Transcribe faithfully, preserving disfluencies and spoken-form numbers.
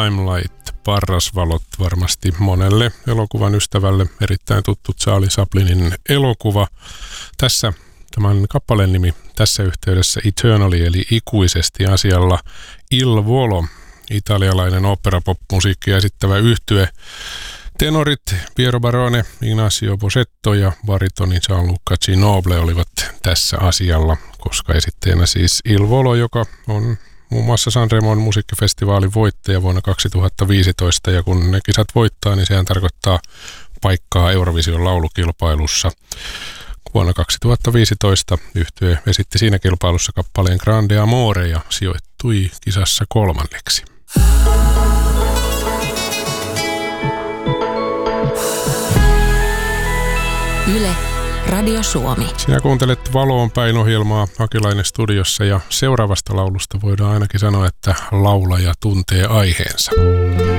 Limelight, Parrasvalot, varmasti monelle elokuvan ystävälle erittäin tuttu Charlie Chaplinin elokuva. Tässä tämän kappaleen nimi tässä yhteydessä Eternally eli ikuisesti asialla Il Volo, italialainen opera-pop-musiikkia esittävä yhtye. Tenorit Piero Barone, Ignacio Bosetto ja baritoni Gianluca Ginoble olivat tässä asialla, koska esittäjänä siis Il Volo, joka on muun muassa Sanremon musiikkifestivaalin voittaja vuonna kaksituhattaviisitoista, ja kun ne kisat voittaa, niin sehän tarkoittaa paikkaa Eurovision laulukilpailussa. Vuonna kaksituhattaviisitoista yhtye esitti siinä kilpailussa kappaleen Grande Amore ja sijoittui kisassa kolmanneksi. Yle, Radio Suomi. Sinä kuuntelet Valoon päin -ohjelmaa, Hakilainen studiossa, ja seuraavasta laulusta voidaan ainakin sanoa, että laulaja tuntee aiheensa.